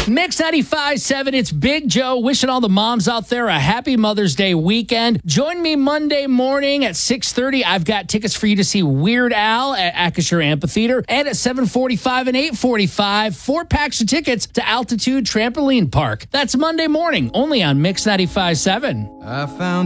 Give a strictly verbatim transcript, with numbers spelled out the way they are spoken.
Mix ninety-five point seven, it's Big Joe wishing all the moms out there a happy Mother's Day weekend. Join me Monday morning at six thirty. I've got tickets for you to see Weird Al at Acrisure Amphitheater, and at seven forty-five and eight forty-five, four packs of tickets to Altitude Trampoline Park. That's Monday morning, only on Mix ninety-five point seven. I found